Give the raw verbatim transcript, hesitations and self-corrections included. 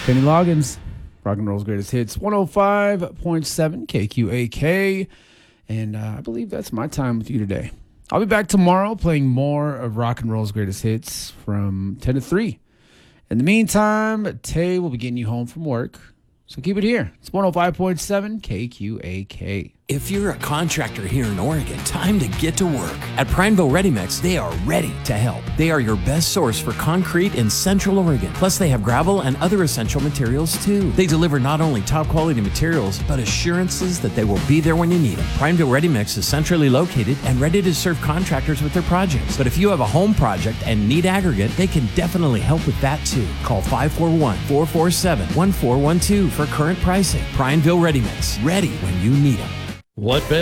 Kenny Loggins, Rock and Roll's Greatest Hits, one oh five point seven K Q A K. And uh, I believe that's my time with you today. I'll be back tomorrow playing more of Rock and Roll's Greatest Hits from ten to three. In the meantime, Tay will be getting you home from work. So keep it here. It's one oh five point seven K Q A K. If you're a contractor here in Oregon, time to get to work. At Prineville Ready Mix, they are ready to help. They are your best source for concrete in Central Oregon. Plus, they have gravel and other essential materials too. They deliver not only top quality materials, but assurances that they will be there when you need them. Prineville Ready Mix is centrally located and ready to serve contractors with their projects. But if you have a home project and need aggregate, they can definitely help with that too. Call five four one, four four seven, one four one two for current pricing. Prineville Ready Mix, ready when you need them. What better